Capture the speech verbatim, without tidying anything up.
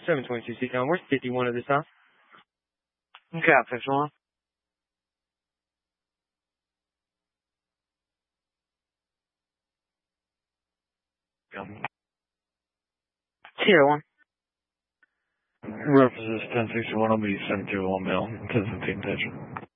seven twenty-two Seacon, where's fifty-one at this time? Okay, fifty-one. Sierra one. Represents ten sixty-one, I'll be seven two one mil, ten fifteen attention.